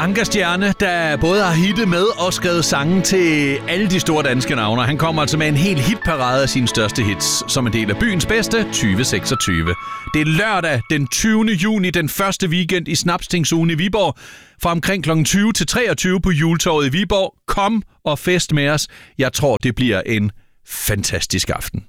Ankerstjerne, der både har hittet med og skrevet sange til alle de store danske navne. Han kommer altså med en hel hitparade af sine største hits, som en del af byens bedste 2026. Det er lørdag den 20. juni, den første weekend i Snapstingsugen i Viborg. Fra omkring kl. 20 til 23 på Juletorvet i Viborg. Kom og fest med os. Jeg tror, det bliver en fantastisk aften.